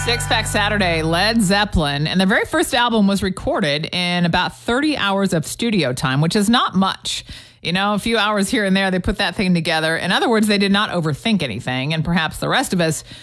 Six Pack Saturday, Led Zeppelin, and their very first album was recorded in about 30 hours of studio time, which is not much. You know, a few hours here and there, they put that thing together. In other words, they did not overthink anything, and perhaps the rest of us